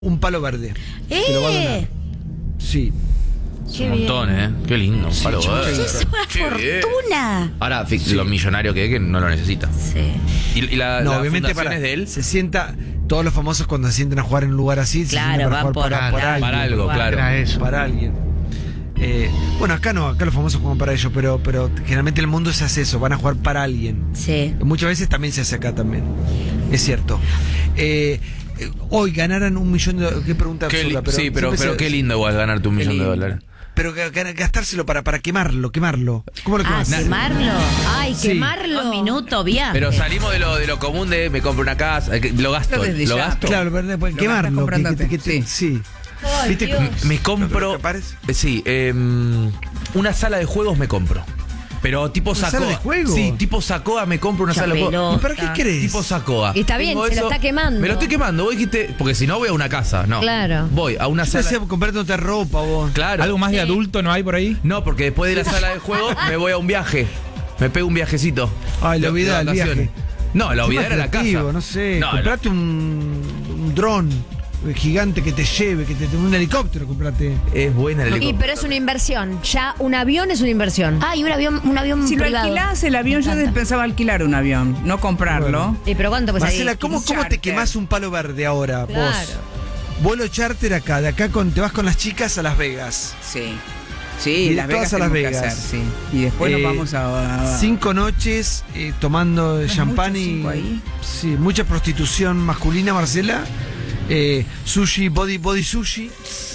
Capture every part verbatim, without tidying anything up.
un palo verde. ¡Eh! Que lo va a donar. Sí. Qué un montón, ¿eh? Qué lindo, un palo verde. Sí, es una Qué bien. fortuna. Ahora, fi- lo millonario que es que no lo necesita. Sí. Y, y la, No, la obviamente fundación para es de él. se sienta, todos los famosos cuando se sienten a jugar en un lugar así, se Claro, sientan para van jugar por- para, por claro, alguien. Para algo, claro. Era eso. Para alguien. Eh, bueno, acá no, acá los famosos juegan para ellos, pero, pero generalmente en el mundo se hace eso, van a jugar para alguien. Sí. Muchas veces también se hace acá también. Es cierto. Eh, eh, hoy ganaran un millón de dólares. Qué pregunta Qué absurda, li- pero sí, pero, siempre pero se- qué lindo igual ganarte un Qué millón de lindo. dólares. Pero ga- ga- gastárselo para, para quemarlo, quemarlo. ¿Cómo lo Ah, quemas? quemarlo. Ay, Sí. quemarlo. Dos minutos, viaje. Pero salimos de lo, de lo común de me compro una casa, eh, que lo gasto, Esto desde lo ya. gasto. Claro, pero después Lo quemarlo. gastas comprándote, que- que- que- sí. Ay, ¿Viste? Dios. Me compro. ¿Te parece? eh, Sí, eh, una sala de juegos me compro. Pero tipo ¿Una Sacoa. sala de juego? Sí, tipo Sacoa me compro una Ya sala de juegos. pelota. ¿Y para qué querés? Tipo Sacoa. Y está bien, Tengo se lo está quemando. Me lo estoy quemando. Vos dijiste, porque si no voy a una casa, no. Claro. Voy a una Yo te sala. hacía comprarte otra ropa, vos. Claro. ¿Algo más de adulto no hay por ahí? No, porque después de la sala de juegos me voy a un viaje. Me pego un viajecito. Ay, la De- olvidá, de el vacaciones. viaje. No, la Sé olvidé más era la casa. creativo, No sé, No, comprate un, un dron gigante que te lleve, que te un helicóptero, comprate. Es buena el Y, helicóptero. pero es una inversión. Ya un avión es una inversión. Ah, y un avión, un avión Si lo privado. alquilás el avión, yo encanta. pensaba alquilar un avión, no comprarlo. Bueno. ¿Y pero cuánto pues Marcela, ahí? ¿cómo, un ¿cómo te charter. quemás un palo verde ahora, Claro. vos? Vuelo charter acá, de acá con, te vas con las chicas a Las Vegas. Sí. Sí, Y Las todas Vegas a Las tenemos que Vegas. hacer, sí. Y después Eh, nos vamos a... a- Cinco noches eh, tomando es champán mucho, y. cinco ahí. Sí, mucha prostitución masculina, Marcela. Eh, sushi, body, body sushi.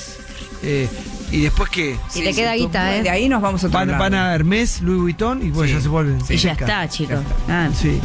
Eh, y después que Y te queda guita, De ¿eh? ahí nos vamos a otro van, lado. van a Hermes, Louis Vuitton y bueno, Sí. ya se vuelven. Y ya seca. está, chicos. Ah. Sí,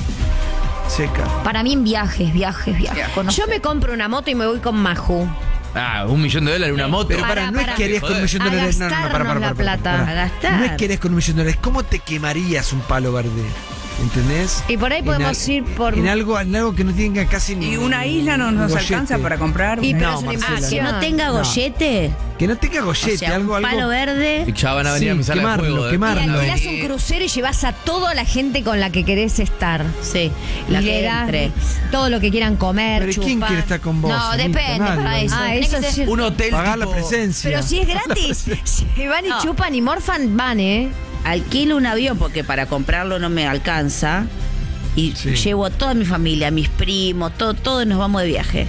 seca. Para mí en viajes, viajes, viajes. Ya. Conocer. Yo me compro una moto y me voy con Maju. Ah, un millón de dólares, una moto. Pero para, Para, no es para. que harías con un millón de A dólares. No, no, no, para, para, gastarnos para, la para, plata. para. A gastar. No es que harías con un millón de dólares. ¿Cómo te quemarías un palo verde? ¿Entendés? Y por ahí En podemos al- ir por. En algo, en algo que no tenga casi ni. Y una isla no nos gollete. alcanza para comprar. Y una- pero No, es una Marcela. Ah, que inversión. no tenga No. gollete. Que no tenga gollete, O sea, algo, un algo. palo verde. Y ya van a venir Sí, a mi sala quemarlo, de juego. Y quemarlo. alquilás un crucero y llevas a toda la gente con la que querés estar. Sí, Y la le que das entre. todo lo que quieran comer, Pero ¿y quién chupar. quiere estar con vos? No, Anita? depende Nadie, para ¿vale? eso. Ah, Tenés eso que ser- sí. Un hotel Pagar la tipo- presencia. Pero si es gratis, si van y No. chupan y morfan, van, ¿eh? Alquilo un avión porque para comprarlo no me alcanza. Y Sí. llevo a toda mi familia, mis primos, todo, todos nos vamos de viaje.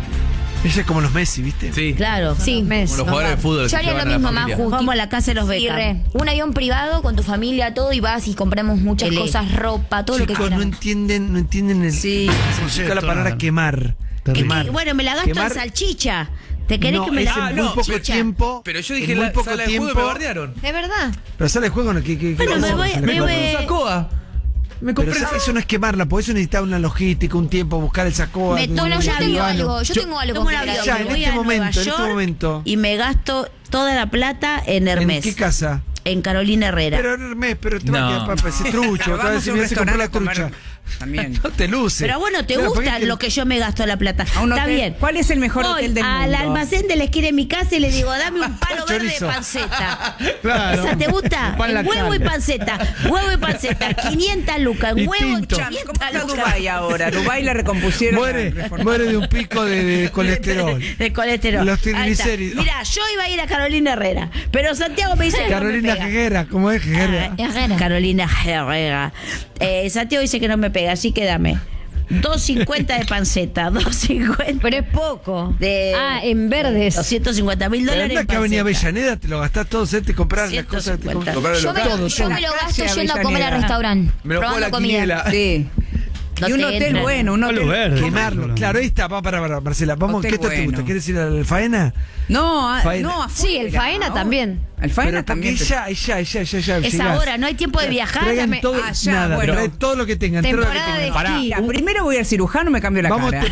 Ella es como los Messi, ¿viste? Sí. Claro. Sí, mes. Como los jugadores de fútbol. Yo que haría llevan lo a la mismo, familia. Maju. Vamos a la casa de los Y becas. re. Un avión privado con tu familia, todo, y vas y compramos muchas Ele. cosas, ropa, todo lo que Chicos, no quieran. entienden, no entienden el Sí. significa la palabra quemar. Que- Quemar. que- bueno, me la gasto Quemar- en salchicha. ¿Te querés No, que me es la en Ah, muy no, poco chicha? tiempo. Pero yo en dije muy la poco sala de juego y tiempo. me bardearon. Es verdad. Pero sale de juego, ¿no? ¿Qué, qué, qué Bueno, pasa? me voy- Se me le voy- corta. Un Sacoa. Me Pero compré. eso, eso no es quemarla, porque eso necesita una logística, un tiempo, buscar el sacoa. Me un- tomo un un yo avión. tengo algo, yo Yo- tengo algo Tomo un que avión, Ya, me en voy este a momento, Nueva en este York momento. y me gasto toda la plata en Hermes. ¿En qué casa? En Carolina Herrera. Pero Hermes, pero te va a No. quedar para ese trucho. Pero Otra vez vamos se a me un hace comprar la restaurante a trucha. comer también. No te luce. Pero bueno, ¿te Claro, gusta porque- lo que yo me gasto la plata? A un Está hotel. bien. ¿Cuál es el mejor Voy hotel del al mundo? almacén de la esquina de mi casa y le digo, dame un palo verde de Chorizo. panceta. Claro. ¿Esa te gusta? Pan El huevo lactal. y panceta. Huevo y panceta. quinientas lucas. En huevo Distinto. ¿Cómo quinientas está lucas. Dubái ahora? Dubái la recompusieron. Muere, la reformaron. muere de un pico de, de colesterol. De colesterol. Los Ahí está. triglicéridos. Mira, yo iba a ir a Carolina Herrera, pero Santiago me dice que Carolina no me pega. Jeguera, ¿cómo es Jeguera? Ah, Carolina Herrera. Eh, Santiago dice que no me pega, así que dame. dos cincuenta de panceta, dos cincuenta. Pero es poco. De- Ah, en verdes. doscientos cincuenta mil Pero dólares. anda en que Avenida panceta. Avellaneda, te lo gastás todo, ¿eh? te compras las cosas. Te ciento cincuenta. compras Yo me, todo, yo todo. me lo gasto Calle yendo a comer al Avellaneda. restaurante. Me lo juego probando la comida. quiniela. Sí. No y un te hotel entra. bueno, un Palo hotel. verde. Quemarlo. Claro, ahí está, va para, para, Marcela. Vamos, Hotel ¿qué te bueno. gusta? ¿Quieres ir al faena? No, a- Faena. no, afuera. Sí, el faena también. El faena Pero también. porque ya, ya, ya, ya, ya. Es llegás. ahora, no hay tiempo de viajar. Traigan dame- todo, Ah, ya, nada, bueno. trae todo lo que tengan. todo lo que Temporada de tengan. Pará. esquí. Ya, primero voy al cirujano, me cambio la Vamos, cara.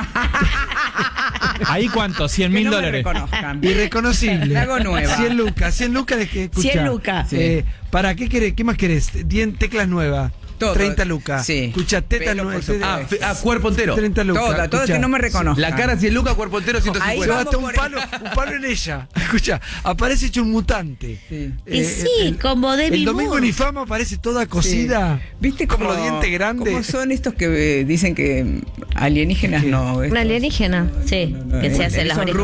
¿Ahí cuánto? ¿cien Que mil no me dólares? reconozcan. Irreconocible. Me hago nueva. cien lucas, cien lucas de que escuchá. cien lucas. Eh, ¿Para qué querés? ¿Qué más querés? Tien- teclas nuevas. Todo. treinta lucas. Sí. Escucha, teta Pelo, no por es. supuesto. Ah, fe- ah, cuerpo entero. treinta lucas. Toda, toda escuchá. que no me reconozca. La cara cien lucas, cuerpo entero ciento Ahí Yo cincuenta. hasta vamos un por palo, un palo en ella. Escucha, aparece hecho un mutante. Sí. Y sí, como Demi El domingo Moore. en Ifama aparece toda cocida. ¿Viste como cómo los dientes grandes? ¿Cómo son estos que eh, dicen que mm, alienígenas no? Un estos- alienígena. Sí, no, que se eh, hacen las son